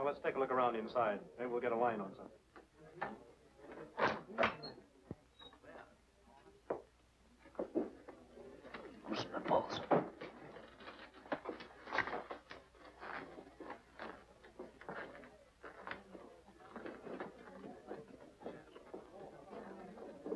let's take a look around inside. Maybe we'll get a line on something.